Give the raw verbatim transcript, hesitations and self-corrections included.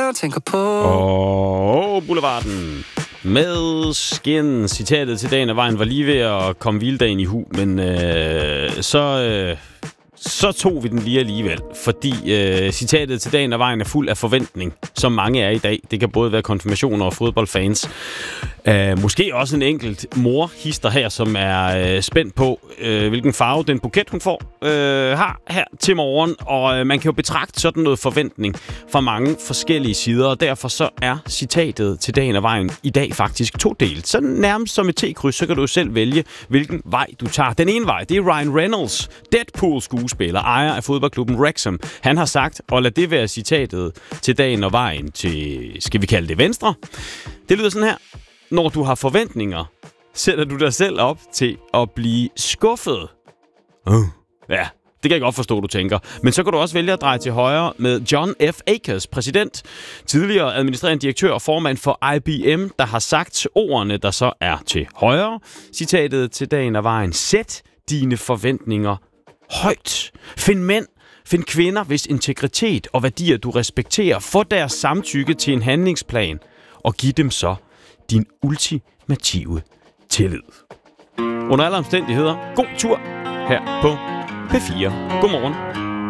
jeg tænker på. Og Boulevarden med Skin. Citatet til dagen af vejen var lige ved at komme hviledagen i hu, men øh, så... Øh, Så tog vi den lige alligevel, fordi øh, citatet til dagen af vejen er fuld af forventning, som mange er i dag. Det kan både være konfirmationer og fodboldfans. Øh, måske også en enkelt morhister her, som er øh, spændt på, øh, hvilken farve den buket, hun får, øh, har her til morgen. Og øh, man kan jo betragte sådan noget forventning fra mange forskellige sider, og derfor så er citatet til dagen af vejen i dag faktisk todelt. Så nærmest som et T-kryds, så kan du selv vælge, hvilken vej du tager. Den ene vej, det er Ryan Reynolds, Deadpool-skuespiller, ejer af fodboldklubben Wrexham. Han har sagt, og lad det være citatet til dagen og vejen til, skal vi kalde det venstre? Det lyder sådan her. Når du har forventninger, sætter du dig selv op til at blive skuffet. Uh. Ja, det kan jeg godt forstå, du tænker. Men så kan du også vælge at dreje til højre med John F. Akers, præsident, tidligere administrerende direktør og formand for I B M, der har sagt ordene, der så er til højre. Citatet til dagen og vejen. Sæt dine forventninger højt. Find mænd, find kvinder, hvis integritet og værdier du respekterer. Få deres samtykke til en handlingsplan og giv dem så din ultimative tillid. Under alle omstændigheder, god tur her på P fire. Godmorgen.